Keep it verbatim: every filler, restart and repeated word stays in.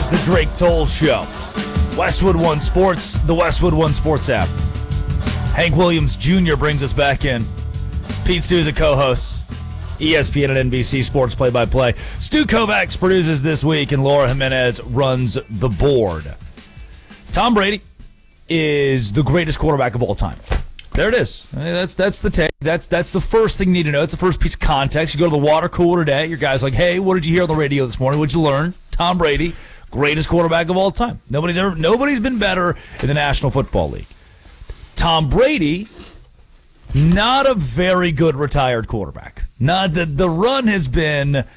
is the Drake Toll Show. Westwood One Sports, the Westwood One Sports app. Hank Williams Junior brings us back in. Pete Souza co-hosts. E S P N and N B C Sports play-by-play. Stu Kovacs produces this week, and Laura Jimenez runs the board. Tom Brady is the greatest quarterback of all time. There it is. I mean, that's that's the take. That's that's the first thing you need to know. It's the first piece of context. You go to the water cooler today. Your guy's like, hey, what did you hear on the radio this morning? What'd you learn? Tom Brady, greatest quarterback of all time. Nobody's ever nobody's been better in the National Football League. Tom Brady, not a very good retired quarterback. Not the the run has been